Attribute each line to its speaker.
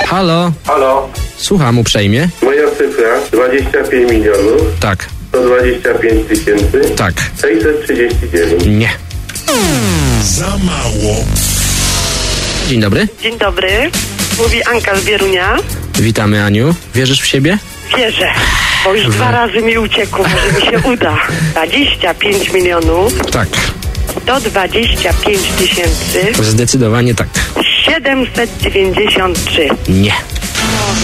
Speaker 1: Halo?
Speaker 2: Halo,
Speaker 1: Słucham uprzejmie.
Speaker 2: moja cyfra 25 milionów
Speaker 1: Tak,
Speaker 2: 125 tysięcy
Speaker 1: tak.
Speaker 2: 639.
Speaker 1: Nie.
Speaker 3: Za mało.
Speaker 1: Dzień dobry.
Speaker 4: Dzień dobry, mówi Anka z Bierunia.
Speaker 1: Witamy, Aniu. Wierzysz w siebie?
Speaker 4: Wierzę, bo już 2 razy mi uciekło, może mi się uda. 25 milionów
Speaker 1: Tak.
Speaker 4: 125 tysięcy
Speaker 1: Zdecydowanie tak.
Speaker 4: 793.
Speaker 1: Nie.